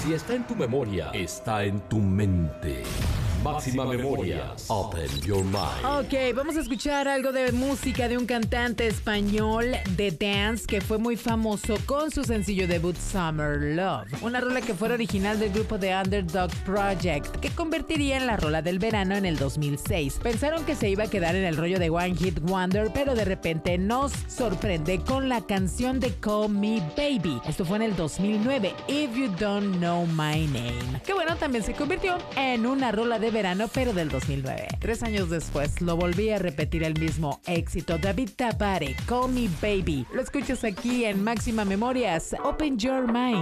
Si está en tu memoria, está en tu mente. Máxima Memorias. Open your mind. Ok, vamos a escuchar algo de música de un cantante español de dance que fue muy famoso con su sencillo debut Summer Love. Una rola que fue original del grupo The Underdog Project, que convertiría en la rola del verano en el 2006. Pensaron que se iba a quedar en el rollo de One Hit Wonder, pero de repente nos sorprende con la canción de Call Me Baby. Esto fue en el 2009, If You Don't Know My Name. Que bueno, también se convirtió en una rola de verano, pero del 2009. 3 años después, lo volví a repetir el mismo éxito. David Tabare, Call Me Baby. Lo escuchas aquí en Máxima Memorias. Open Your Mind.